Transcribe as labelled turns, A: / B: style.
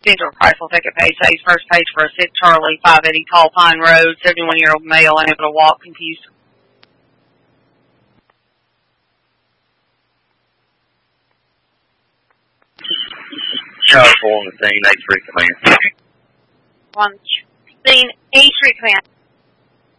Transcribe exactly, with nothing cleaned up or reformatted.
A: Central Chrysler Picket page says first page for a sick Charlie, five eighty Tall Pine Road, seventy-one-year-old male unable to walk, confused.
B: Charlie four on the scene, eight three command.
C: One scene, eight three command.